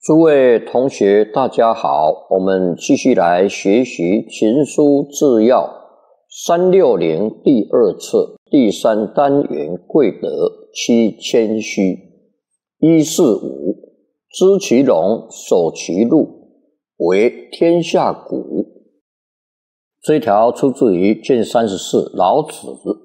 诸位同学，大家好，我们继续来学习《群书治要》360第二册第3单元贵德七谦虚。145知其龙，守其禄，为天下谷。这一条出自于卷34老子。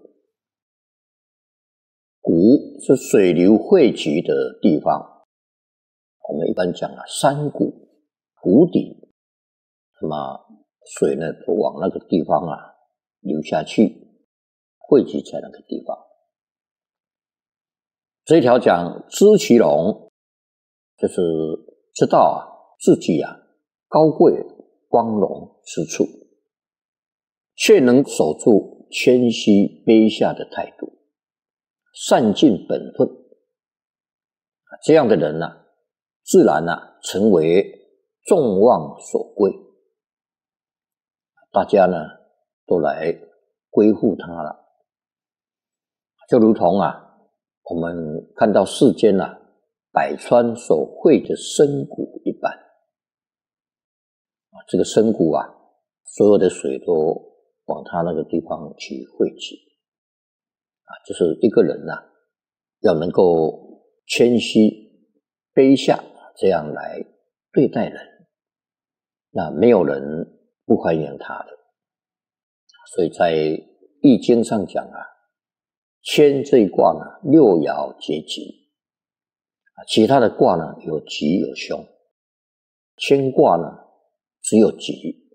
谷是水流汇集的地方。我们一般讲山谷、谷底，那么水呢都往那个地方流下去，汇集在那个地方。这一条讲知其龙，就是知道自己高贵光荣之处，却能守住谦虚卑下的态度，善尽本分。这样的人自然成为众望所归，大家都来归附他了。就如同我们看到世间百川所汇的深谷一般。这个深谷所有的水都往他那个地方去汇集。就是一个人要能够谦虚卑下，这样来对待人，那没有人不欢迎他的。所以在易经上讲谦这一卦六爻皆吉，其他的卦有吉有凶，谦卦只有吉。